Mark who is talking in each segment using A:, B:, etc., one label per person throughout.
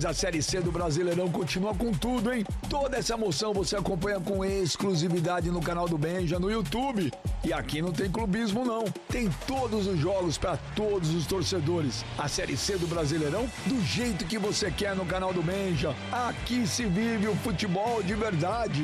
A: a Série C do Brasileirão continua com tudo, hein? Toda essa emoção você acompanha com exclusividade no canal do Benja, no YouTube. E aqui não tem clubismo, não. Tem todos os jogos para todos os torcedores. A Série C do Brasileirão, do jeito que você quer no canal do Benja. Aqui se vive o futebol de verdade.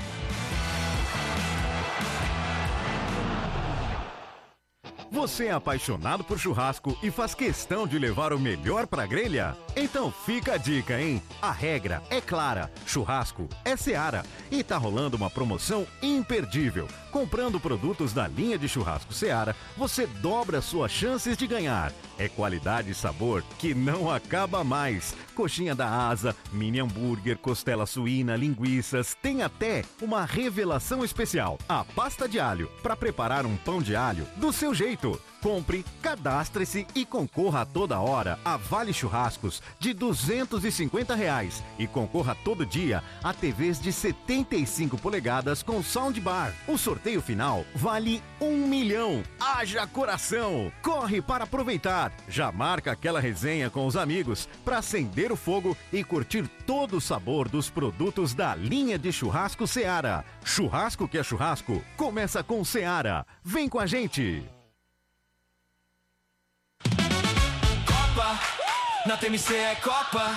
B: Você é apaixonado por churrasco e faz questão de levar o melhor pra grelha? Então fica a dica, hein? A regra é clara, churrasco é Seara. E tá rolando uma promoção imperdível. Comprando produtos da linha de churrasco Seara, você dobra suas chances de ganhar. É qualidade e sabor que não acaba mais. Coxinha da asa, mini hambúrguer, costela suína, linguiças, tem até uma revelação especial, a pasta de alho, para preparar um pão de alho do seu jeito. Compre, cadastre-se e concorra a toda hora a vale churrascos de R$250 e concorra todo dia a TVs de 75 polegadas com soundbar. O sorteio final vale R$1 milhão. Haja coração! Corre para aproveitar. Já marca aquela resenha com os amigos para acender o fogo e curtir todo o sabor dos produtos da linha de churrasco Seara. Churrasco que é churrasco, começa com Seara. Vem com a gente!
C: Na TMC é Copa.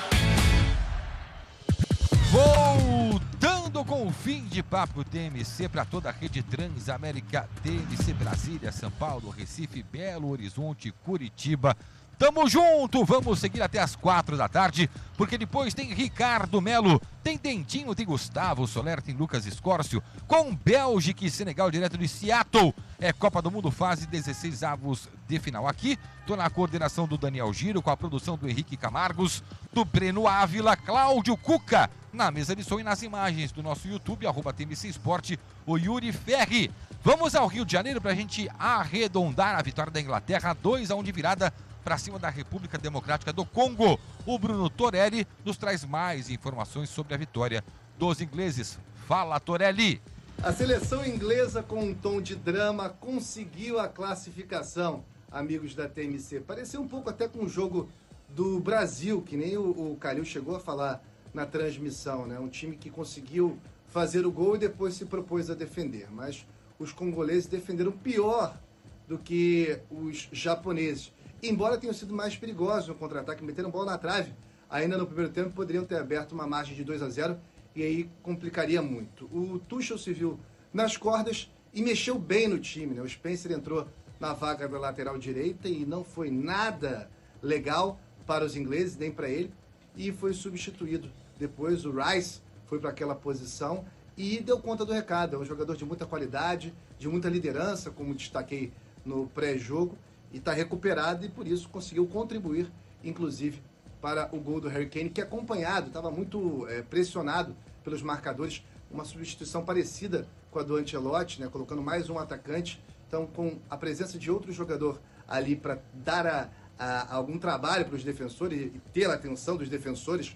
D: Voltando com o fim de papo TMC para toda a rede Transamérica, TMC Brasília, São Paulo, Recife, Belo Horizonte, Curitiba. Tamo junto, vamos seguir até as 4 da tarde, porque depois tem Ricardo Melo, tem Dentinho, tem Gustavo Soler, tem Lucas Escórcio, com Bélgica e Senegal direto de Seattle. É Copa do Mundo, fase 16 avos de final. Aqui, tô na coordenação do Daniel Giro, com a produção do Henrique Camargos, do Breno Ávila, Cláudio Cuca, na mesa de som e nas imagens do nosso YouTube, @TMC Esporte, o Yuri Ferri. Vamos ao Rio de Janeiro para a gente arredondar a vitória da Inglaterra, 2-1 de virada para cima da República Democrática do Congo. O Bruno Torelli nos traz mais informações sobre a vitória dos ingleses. Fala, Torelli!
E: A seleção inglesa, com um tom de drama, conseguiu a classificação, amigos da TMC. Pareceu um pouco até com o jogo do Brasil, que nem o Calil chegou a falar na transmissão, né? Um time que conseguiu fazer o gol e depois se propôs a defender. Mas os congoleses defenderam pior do que os japoneses. Embora tenham sido mais perigosos no contra-ataque, meteram bola na trave, ainda no primeiro tempo poderiam ter aberto uma margem de 2-0 e aí complicaria muito. O Tuchel se viu nas cordas e mexeu bem no time, né? O Spencer entrou na vaga da lateral direita e não foi nada legal para os ingleses, nem para ele, e foi substituído. Depois o Rice foi para aquela posição e deu conta do recado. É um jogador de muita qualidade, de muita liderança, como destaquei no pré-jogo, e está recuperado e por isso conseguiu contribuir, inclusive, para o gol do Harry Kane, que acompanhado, estava muito pressionado pelos marcadores, uma substituição parecida com a do Ancelotti, né, colocando mais um atacante, então com a presença de outro jogador ali para dar algum trabalho para os defensores e ter a atenção dos defensores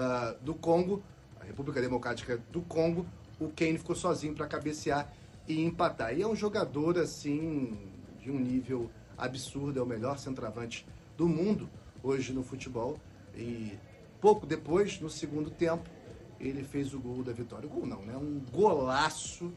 E: do Congo, a República Democrática do Congo, o Kane ficou sozinho para cabecear e empatar. E é um jogador assim de um nível absurdo, é o melhor centroavante do mundo hoje no futebol. E pouco depois, no segundo tempo, ele fez o gol da vitória. O gol não, né? Um golaço,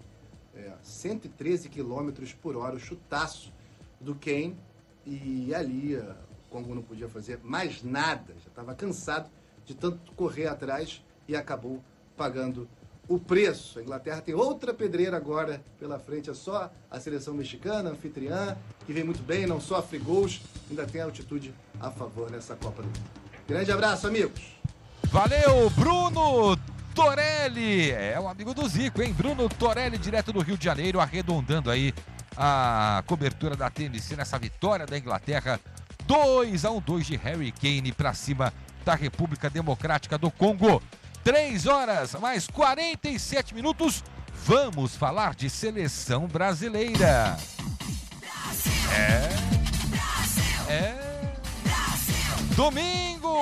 E: 113 km por hora, o chutaço do Kane. E ali o Congo não podia fazer mais nada, já estava cansado de tanto correr atrás e acabou pagando o preço. A Inglaterra tem outra pedreira agora pela frente, é só a seleção mexicana, anfitriã, que vem muito bem, não sofre gols, ainda tem altitude a favor nessa Copa do Mundo. Grande abraço, amigos!
D: Valeu, Bruno Torelli! É o amigo do Zico, hein? Bruno Torelli, direto do Rio de Janeiro, arredondando aí a cobertura da TMC nessa vitória da Inglaterra. 2-1, 2 de Harry Kane para cima da República Democrática do Congo. 3 horas mais 47 minutos, vamos falar de seleção brasileira. Domingo,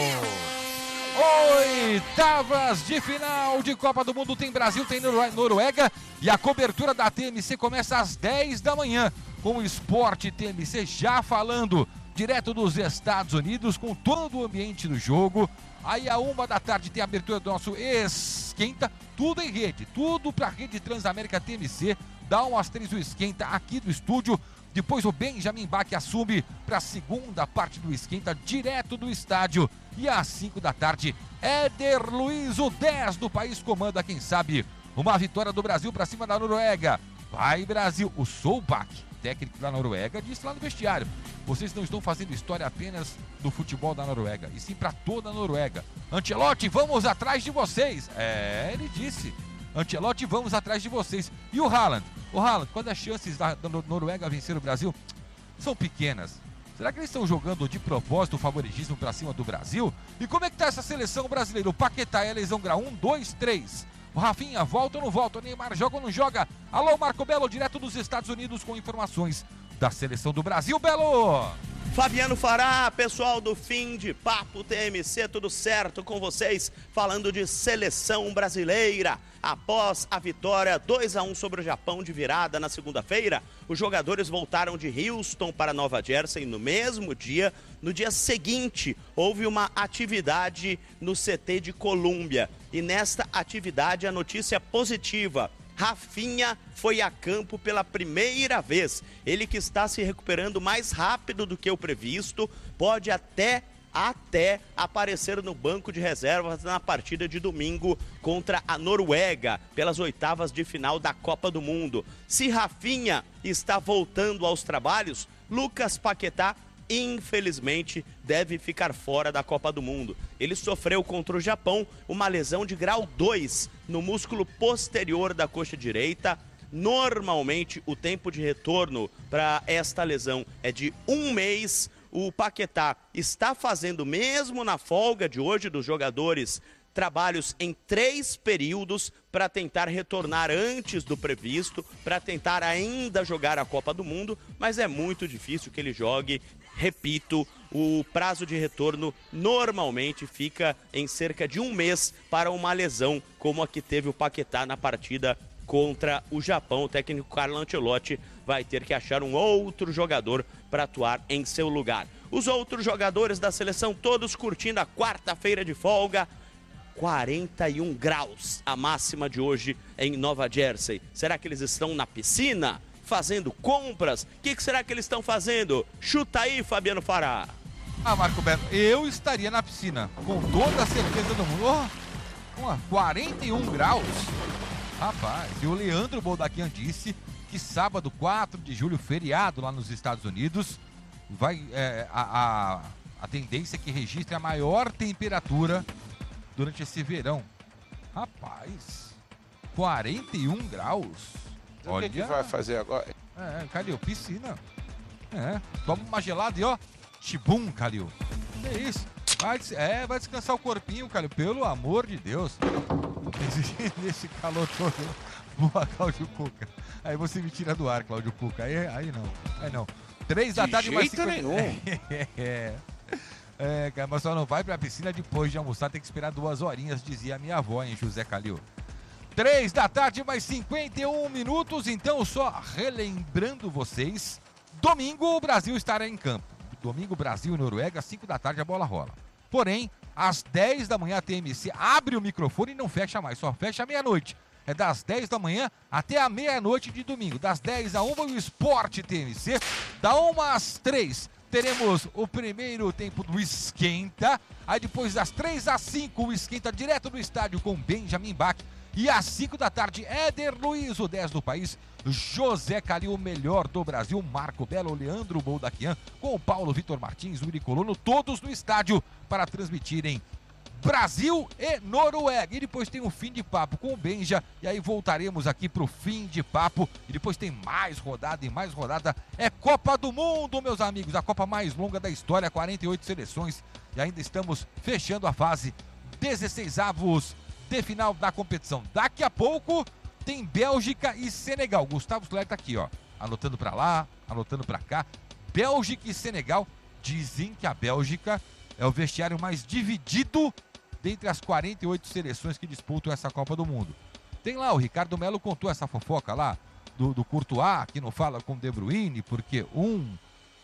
D: oitavas de final de Copa do Mundo, tem Brasil, tem Noruega e a cobertura da TMC começa às 10 da manhã com o Esporte TMC já falando direto dos Estados Unidos, com todo o ambiente do jogo. Aí, à 1h tem a abertura do nosso Esquenta, tudo em rede, tudo para a rede Transamérica TMC. Dá umas 3 o Esquenta aqui do estúdio. Depois o Benjamin Bach assume para a segunda parte do Esquenta, direto do estádio. E às 5h, Éder Luiz, o 10 do país, comanda, quem sabe, uma vitória do Brasil para cima da Noruega. Vai, Brasil! O Solbach, técnico da Noruega, disse lá no vestiário: vocês não estão fazendo história apenas do futebol da Noruega, e sim para toda a Noruega. Ancelotti, vamos atrás de vocês. Ele disse. Ancelotti, vamos atrás de vocês. E o Haaland? Quando as chances da Noruega vencer o Brasil são pequenas, será que eles estão jogando de propósito o favoritismo para cima do Brasil? E como é que tá essa seleção brasileira? O Paquetá é a lesão grau 1, 2, 3. O Rafinha volta ou não volta? O Neymar joga ou não joga? Alô, Marco Belo, direto dos Estados Unidos, com informações da seleção do Brasil. Belo!
F: Fabiano Fará, pessoal do Fim de Papo TMC, tudo certo com vocês? Falando de seleção brasileira. Após a vitória 2-1 sobre o Japão de virada na segunda-feira, os jogadores voltaram de Houston para Nova Jersey no mesmo dia. No dia seguinte, houve uma atividade no CT de Colômbia. E nesta atividade, a notícia positiva: Rafinha foi a campo pela primeira vez. Ele, que está se recuperando mais rápido do que o previsto, pode até aparecer no banco de reservas na partida de domingo contra a Noruega, pelas oitavas de final da Copa do Mundo. Se Rafinha está voltando aos trabalhos, Lucas Paquetá, infelizmente, deve ficar fora da Copa do Mundo. Ele sofreu contra o Japão uma lesão de grau 2 no músculo posterior da coxa direita. Normalmente, o tempo de retorno para esta lesão é de 1 mês. O Paquetá está fazendo, mesmo na folga de hoje dos jogadores, trabalhos em 3 períodos para tentar retornar antes do previsto, para tentar ainda jogar a Copa do Mundo, mas é muito difícil que ele jogue. Repito, o prazo de retorno normalmente fica em cerca de 1 mês para uma lesão como a que teve o Paquetá na partida contra o Japão. O técnico Carlo Ancelotti vai ter que achar um outro jogador para atuar em seu lugar. Os outros jogadores da seleção todos curtindo a quarta-feira de folga. 41 graus a máxima de hoje em Nova Jersey. Será que eles estão na piscina, fazendo compras? O que será que eles estão fazendo? Chuta aí, Fabiano Fará.
D: Marco Belo, eu estaria na piscina, com toda a certeza do mundo. 41 graus. Rapaz, e o Leandro Boldaquian disse que sábado, 4 de julho, feriado lá nos Estados Unidos, vai a tendência é que registre a maior temperatura durante esse verão. Rapaz, 41 graus.
G: Olha, o que vai fazer agora?
D: Calil, piscina. Toma uma gelada e tibum, Calil. É isso. Vai descansar o corpinho, Calil, pelo amor de Deus. Nesse calor todo. Boa, Cláudio Cuca. Aí você me tira do ar, Cláudio Cuca. Aí não. 3 da tarde, mais 50...
G: nenhum.
D: Cara, mas só não vai pra piscina depois de almoçar, tem que esperar 2 horinhas, dizia a minha avó, hein, José Calil. 3 da tarde, mais 51 minutos, então só relembrando vocês, domingo o Brasil estará em campo. Domingo, Brasil e Noruega, às 5 da tarde a bola rola. Porém, às 10 da manhã a TMC abre o microfone e não fecha mais, só fecha à meia-noite. É das 10 da manhã até a meia-noite de domingo. Das 10 a 1 o Esporte TMC. Da 1 às 3 teremos o primeiro tempo do Esquenta. Aí depois das 3 às 5 o Esquenta direto do estádio com Benjamin Bach. E às 5 da tarde, Éder Luiz, o 10 do país, José Calil, o melhor do Brasil, Marco Belo, Leandro Boldaquian, com o Paulo Vitor Martins, Uri Colono, todos no estádio para transmitirem Brasil e Noruega. E depois tem um Fim de Papo com o Benja, e aí voltaremos aqui pro Fim de Papo, e depois tem mais rodada e mais rodada. É Copa do Mundo, meus amigos, a Copa mais longa da história, 48 seleções, e ainda estamos fechando a fase 16avos de final da competição. Daqui a pouco tem Bélgica e Senegal. Gustavo Soler tá aqui, anotando para lá, anotando para cá. Bélgica e Senegal. Dizem que a Bélgica é o vestiário mais dividido dentre as 48 seleções que disputam essa Copa do Mundo. Tem lá, o Ricardo Melo contou essa fofoca lá do Courtois, que não fala com o De Bruyne, porque um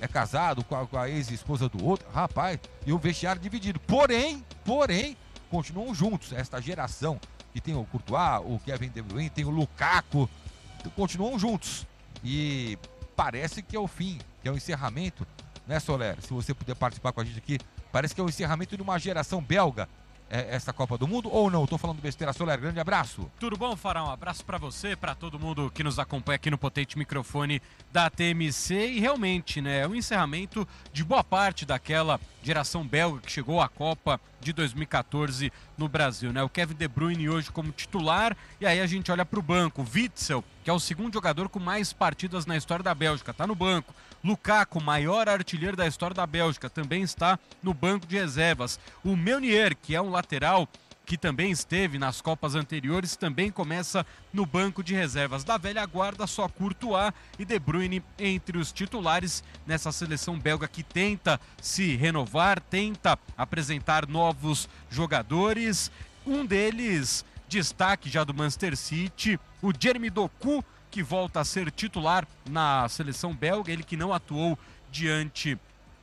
D: é casado com a ex-esposa do outro, rapaz, e o vestiário dividido. Porém, continuam juntos. Esta geração que tem o Courtois, o Kevin De Bruyne, tem o Lukaku, continuam juntos. E parece que é o fim, que é o encerramento, né, Soler? Se você puder participar com a gente aqui, parece que é o encerramento de uma geração belga, essa Copa do Mundo, ou não? Estou falando besteira, Soler, grande abraço.
H: Tudo bom, Farão? Um abraço para você, para todo mundo que nos acompanha aqui no potente microfone da TMC. E realmente, né, é um encerramento de boa parte daquela geração belga que chegou à Copa de 2014 no Brasil, né? O Kevin De Bruyne hoje como titular, e aí a gente olha para o banco. Witsel, que é o segundo jogador com mais partidas na história da Bélgica, está no banco. Lukaku, maior artilheiro da história da Bélgica, também está no banco de reservas. O Meunier, que é um lateral que também esteve nas Copas anteriores, também começa no banco de reservas. Da velha guarda, só Courtois e De Bruyne entre os titulares nessa seleção belga que tenta se renovar, tenta apresentar novos jogadores. Um deles, destaque já do Manchester City, o Jeremy Doku, que volta a ser titular na seleção belga, ele que não atuou diante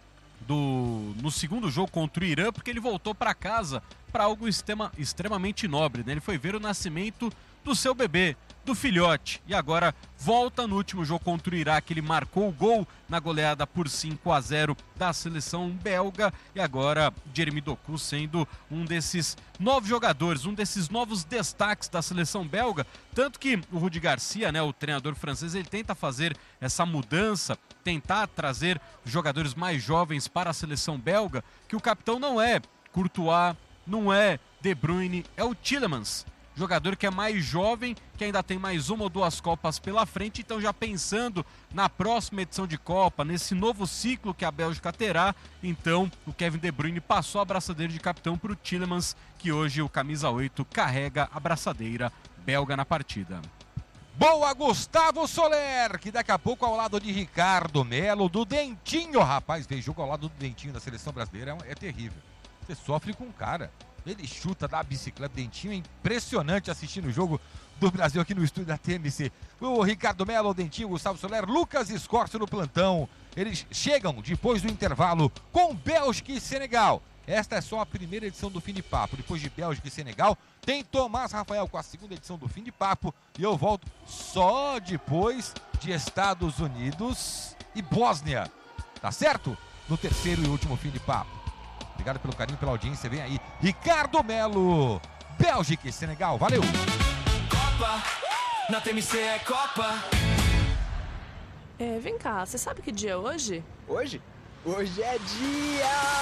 H: no segundo jogo contra o Irã, porque ele voltou para casa para algo extremamente nobre, né? Ele foi ver o nascimento do seu bebê, do filhote, e agora volta no último jogo contra o Iraque. Ele marcou o gol na goleada por 5-0 da seleção belga, e agora Jeremy Doku sendo um desses novos jogadores, um desses novos destaques da seleção belga, tanto que o Rudi Garcia, né, o treinador francês, ele tenta fazer essa mudança, tentar trazer jogadores mais jovens para a seleção belga, que o capitão não é Courtois, não é De Bruyne, é o Tielemans, jogador que é mais jovem, que ainda tem mais uma ou duas Copas pela frente. Então, já pensando na próxima edição de Copa, nesse novo ciclo que a Bélgica terá, então o Kevin De Bruyne passou a abraçadeira de capitão para o Tielemans, que hoje o camisa 8 carrega a abraçadeira belga na partida.
D: Boa, Gustavo Soler, que daqui a pouco ao lado de Ricardo Melo, do Dentinho. Rapaz, ver jogo ao lado do Dentinho da seleção brasileira é terrível. Você sofre com o cara. Ele chuta da bicicleta, Dentinho. É impressionante assistindo o jogo do Brasil aqui no estúdio da TMC. O Ricardo Melo, o Dentinho, o Gustavo Soler, Lucas Escorcio no plantão. Eles chegam depois do intervalo com Bélgica e Senegal. Esta é só a primeira edição do Fim de Papo. Depois de Bélgica e Senegal, tem Tomás Rafael com a segunda edição do Fim de Papo. E eu volto só depois de Estados Unidos e Bósnia. Tá certo? No terceiro e último Fim de Papo. Obrigado pelo carinho, pela audiência. Vem aí, Ricardo Melo, Bélgica e Senegal. Valeu!
C: Copa, na TMC é Copa.
I: Vem cá, você sabe que dia é hoje?
J: Hoje? Hoje é dia...